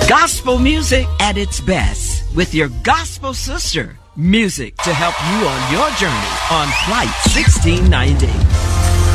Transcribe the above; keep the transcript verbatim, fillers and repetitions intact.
Gospel music at its best with your gospel sister. Music to help you on your journey on Flight sixteen ninety.